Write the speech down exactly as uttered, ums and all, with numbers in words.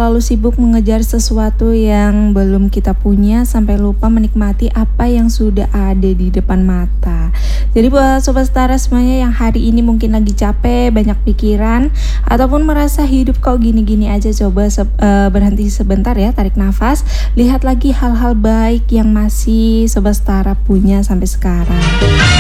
terlalu sibuk mengejar sesuatu yang belum kita punya sampai lupa menikmati apa yang sudah ada di depan mata. Jadi buat Sobat Setara semuanya yang hari ini mungkin lagi capek, banyak pikiran, ataupun merasa hidup kok gini-gini aja, coba se uh, berhenti sebentar ya, tarik nafas, lihat lagi hal-hal baik yang masih Sobat Setara punya sampai sekarang.